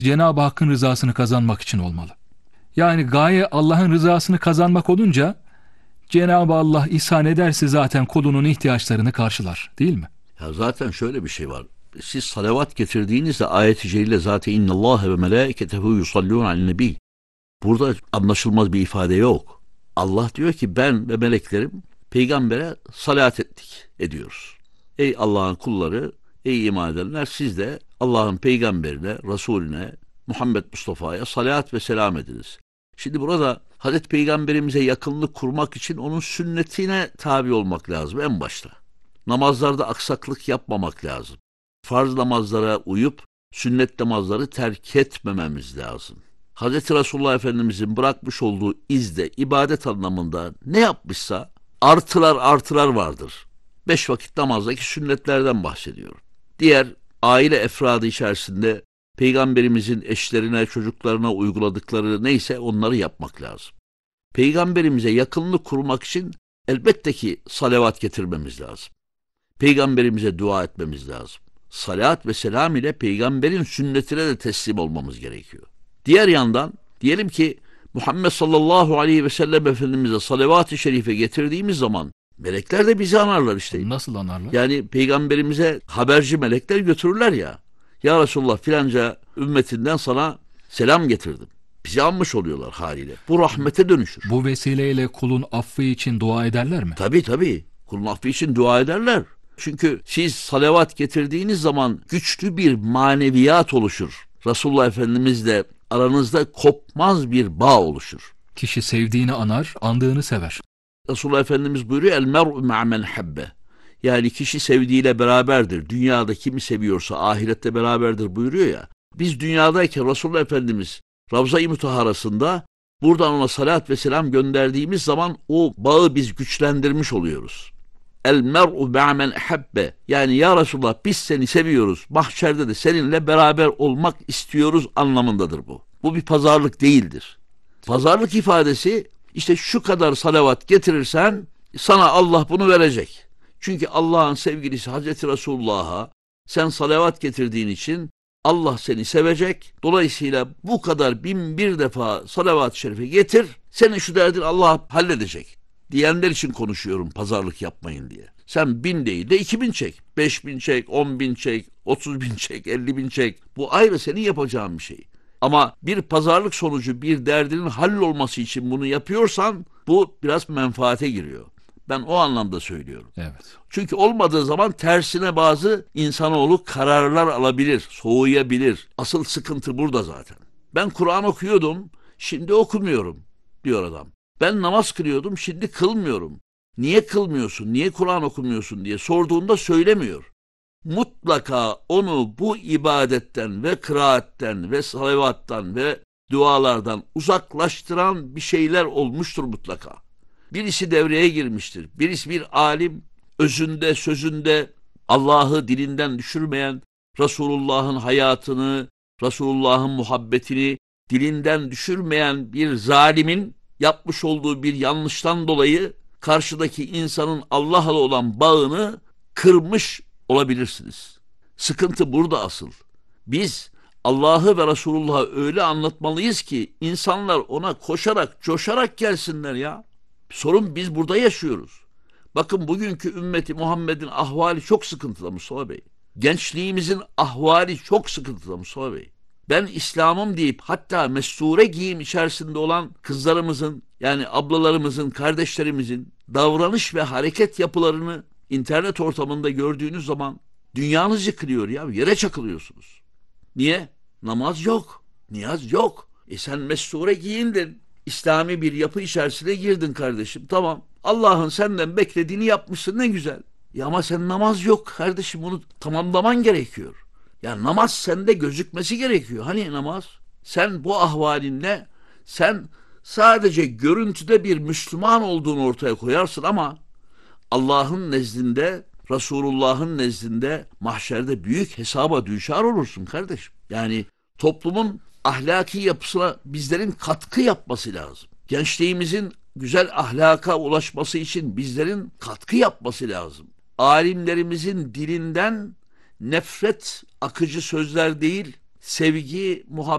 Cenab-ı Hakk'ın rızasını kazanmak için olmalı. Yani gaye Allah'ın rızasını kazanmak olunca Cenab-ı Allah ihsan ederse zaten kulunun ihtiyaçlarını karşılar, değil mi? Ya zaten şöyle bir şey var. Siz salavat getirdiğinizde ayet-i celile zaten innallâhe ve melâiketehu yusallûn alen-nebî. Burada anlaşılmaz bir ifade yok. Allah diyor ki ben ve meleklerim peygambere salat ediyoruz. Ey Allah'ın kulları, ey iman edenler, siz de Allah'ın peygamberine, Resulüne, Muhammed Mustafa'ya salat ve selam ediniz. Şimdi burada Hazreti Peygamberimize yakınlık kurmak için onun sünnetine tabi olmak lazım en başta. Namazlarda aksaklık yapmamak lazım. Farz namazlara uyup sünnet namazları terk etmememiz lazım. Hazreti Resulullah Efendimizin bırakmış olduğu izde ibadet anlamında ne yapmışsa artılar vardır. 5 vakit namazdaki sünnetlerden bahsediyorum. Diğer aile efradı içerisinde Peygamberimizin eşlerine, çocuklarına uyguladıkları neyse onları yapmak lazım. Peygamberimize yakınlık kurmak için elbette ki salavat getirmemiz lazım. Peygamberimize dua etmemiz lazım. Salat ve selam ile peygamberin sünnetine de teslim olmamız gerekiyor. Diğer yandan diyelim ki Muhammed sallallahu aleyhi ve sellem Efendimiz'e salavat-ı şerife getirdiğimiz zaman melekler de bizi anarlar işte. Nasıl anarlar? Yani peygamberimize haberci melekler götürürler ya. Ya Resulullah filanca ümmetinden sana selam getirdim. Bizi anmış oluyorlar haliyle. Bu rahmete dönüşür. Bu vesileyle kulun affı için dua ederler mi? Tabii. Kulun affı için dua ederler. Çünkü siz salavat getirdiğiniz zaman güçlü bir maneviyat oluşur. Resulullah Efendimizle aranızda kopmaz bir bağ oluşur. Kişi sevdiğini anar, andığını sever. Resulullah Efendimiz buyuruyor el mer'u ma'a men habbe. Yani kişi sevdiğiyle beraberdir. Dünyada kimi seviyorsa ahirette beraberdir buyuruyor ya. Biz dünyadayken Resulullah Efendimiz Ravza-i Mutahharası'nda buradan ona salat ve selam gönderdiğimiz zaman o bağı biz güçlendirmiş oluyoruz. El mer'u ma'a men habbe. Yani ya Resulullah biz seni seviyoruz. Mahşerde de seninle beraber olmak istiyoruz anlamındadır bu. Bu bir pazarlık değildir. Pazarlık ifadesi işte şu kadar salavat getirirsen sana Allah bunu verecek. Çünkü Allah'ın sevgilisi Hazreti Resulullah'a sen salavat getirdiğin için Allah seni sevecek. Dolayısıyla bu kadar 1001 defa salavat-ı şerife getir. Senin şu derdin Allah halledecek. Diyenler için konuşuyorum pazarlık yapmayın diye. Sen 1000 değil de 2000 çek. 5000 çek, 10.000 çek, 30.000 çek, 50.000 çek. Bu ayrı senin yapacağın bir şey. Ama bir pazarlık sonucu bir derdinin hallolması için bunu yapıyorsan bu biraz menfaate giriyor. Ben o anlamda söylüyorum. Evet. Çünkü olmadığı zaman tersine bazı insanoğlu kararlar alabilir, soğuyabilir. Asıl sıkıntı burada zaten. Ben Kur'an okuyordum, şimdi okumuyorum diyor adam. Ben namaz kılıyordum, şimdi kılmıyorum. Niye kılmıyorsun, niye Kur'an okumuyorsun diye sorduğunda söylemiyor. Mutlaka onu bu ibadetten ve kıraatten ve salavattan ve dualardan uzaklaştıran bir şeyler olmuştur mutlaka. Birisi devreye girmiştir. Birisi bir alim, özünde, sözünde Allah'ı dilinden düşürmeyen, Resulullah'ın hayatını, Resulullah'ın muhabbetini dilinden düşürmeyen bir zalimin yapmış olduğu bir yanlıştan dolayı karşıdaki insanın Allah'la olan bağını kırmış olabilirsiniz. Sıkıntı burada asıl. Biz Allah'ı ve Resulullah'ı öyle anlatmalıyız ki insanlar ona koşarak, coşarak gelsinler ya. Sorun biz burada yaşıyoruz. Bakın bugünkü ümmeti Muhammed'in ahvali çok sıkıntılı Mustafa Bey. Gençliğimizin ahvali çok sıkıntılı Mustafa Bey. Ben İslam'ım deyip hatta mesture giyim içerisinde olan kızlarımızın yani ablalarımızın, kardeşlerimizin davranış ve hareket yapılarını internet ortamında gördüğünüz zaman dünyanız yıkılıyor ya. Yere çakılıyorsunuz. Niye? Namaz yok. Niyaz yok. Sen mesture giyindin. İslami bir yapı içerisine girdin kardeşim. Tamam. Allah'ın senden beklediğini yapmışsın ne güzel. Ya ama sen namaz yok kardeşim. Bunu tamamlaman gerekiyor. Ya namaz sende gözükmesi gerekiyor. Hani namaz? Sen bu ahvalinle sen sadece görüntüde bir Müslüman olduğunu ortaya koyarsın ama Allah'ın nezdinde, Resulullah'ın nezdinde mahşerde büyük hesaba düşer olursun kardeşim. Yani toplumun ahlaki yapısına bizlerin katkı yapması lazım. Gençliğimizin güzel ahlaka ulaşması için bizlerin katkı yapması lazım. Alimlerimizin dilinden nefret akıcı sözler değil, sevgi, muhabbet